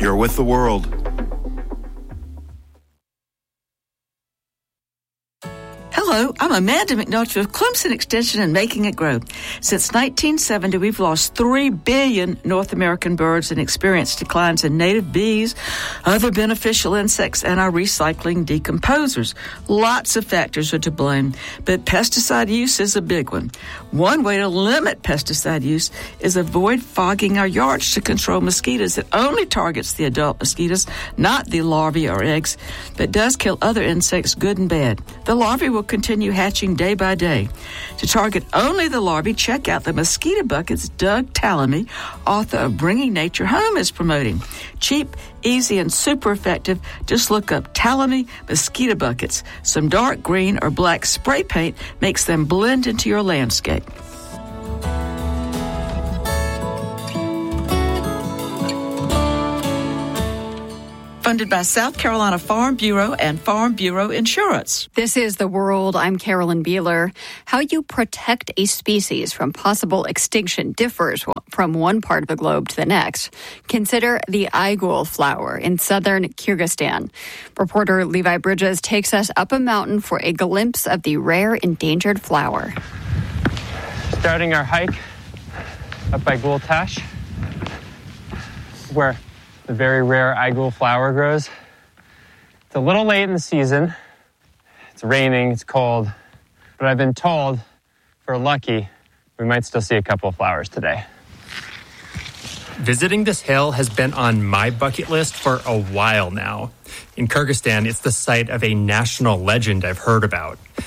you're with the world. Hello, I'm Amanda McNulty with Clemson Extension and Making It Grow. Since 1970, we've lost 3 billion North American birds and experienced declines in native bees, other beneficial insects, and our recycling decomposers. Lots of factors are to blame, but pesticide use is a big one. One way to limit pesticide use is avoid fogging our yards to control mosquitoes. It only targets the adult mosquitoes, not the larvae or eggs, but does kill other insects, good and bad. The larvae will continue hatching day by day. To target only the larvae, check out the mosquito buckets Doug Tallamy, author of Bringing Nature Home, is promoting. Cheap, easy, and super effective. Just look up Tallamy mosquito buckets. Some dark green or black spray paint makes them blend into your landscape. Funded by South Carolina Farm Bureau and Farm Bureau Insurance. This is The World. I'm Carolyn Beeler. How you protect a species from possible extinction differs from one part of the globe to the next. Consider the aigul flower in southern Kyrgyzstan. Reporter Levi Bridges takes us up a mountain for a glimpse of the rare endangered flower. Starting our hike up Aigul Tash, where the very rare aigul flower grows. It's a little late in the season. It's raining, it's cold, but I've been told, if we're lucky, we might still see a couple of flowers today. Visiting this hill has been on my bucket list for a while now. In Kyrgyzstan, it's the site of a national legend I've heard about.